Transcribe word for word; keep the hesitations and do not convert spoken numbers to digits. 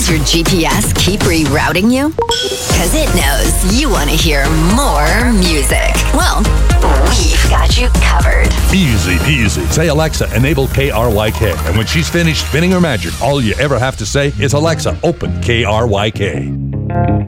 your G P S keep rerouting you? Because it knows you want to hear more music. Well, we've got you covered. Easy peasy. Say, Alexa, enable K R Y K. And when she's finished spinning her magic, all you ever have to say is, Alexa, open K R Y K.